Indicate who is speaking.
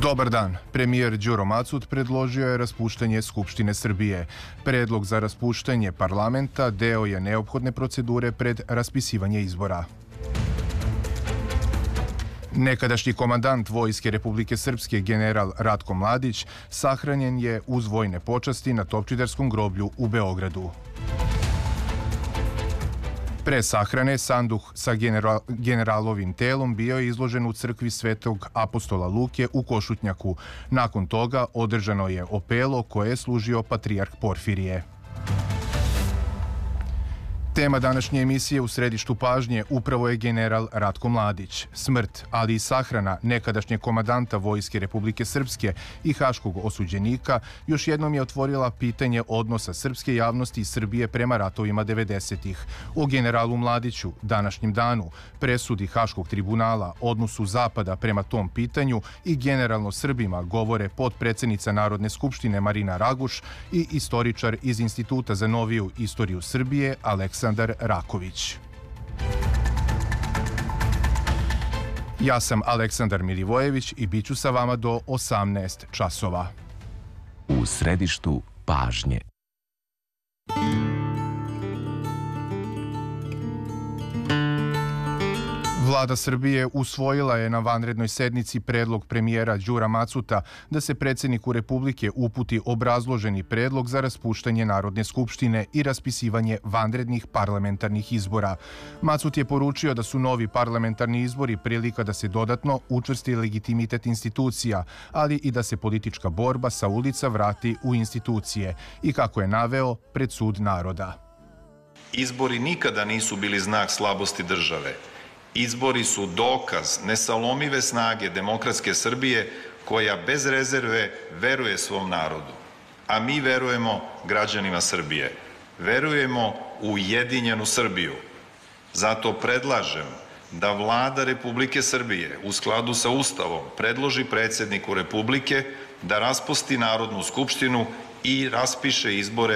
Speaker 1: Dobar dan. Premijer Đuro Macut predložio je raspuštanje Skupštine Srbije. Predlog za raspuštanje parlamenta deo je neophodne procedure pred raspisivanje izbora. Nekadašnji komandant Vojske Republike Srpske general Ratko Mladić sahranjen je uz vojne počasti na Topčiderskom groblju u Beogradu. Pre sahrane sanduh sa generalovim telom bio je izložen u crkvi Svetog apostola Luke u Košutnjaku. Nakon toga održano je opelo koje je služio patrijarh Porfirije. Tema današnje emisije u središtu pažnje upravo je general Ratko Mladić. Smrt, ali i sahrana nekadašnjeg komandanta Vojske Republike Srpske i haškog osuđenika još jednom je otvorila pitanje odnosa srpske javnosti i Srbije prema ratovima 90-ih. O generalu Mladiću, današnjem danu, presudi Haškog tribunala, odnosu Zapada prema tom pitanju i generalno Srbima govore potpredsednica Narodne skupštine Marina Raguš i istoričar iz Instituta za noviju istoriju Srbije Aleksandar Raković. Ja sam Aleksandar Milivojević i bit ću sa vama do 18 časova.
Speaker 2: U središtu pažnje.
Speaker 1: Vlada Srbije usvojila je na vanrednoj sednici predlog premijera Đura Macuta da se predsjedniku Republike uputi obrazloženi predlog za raspuštanje Narodne skupštine i raspisivanje vanrednih parlamentarnih izbora. Macut je poručio da su novi parlamentarni izbori prilika da se dodatno učvrsti legitimitet institucija, ali i da se politička borba sa ulica vrati u institucije i, kako je naveo, pred sud naroda.
Speaker 3: Izbori nikada nisu bili znak slabosti države. Izbori su dokaz nesalomive snage demokratske Srbije koja bez rezerve veruje svom narodu. A mi verujemo građanima Srbije. Verujemo u ujedinjenu Srbiju. Zato predlažem da Vlada Republike Srbije u skladu sa Ustavom predloži predsjedniku Republike da raspusti Narodnu skupštinu i raspiše izbore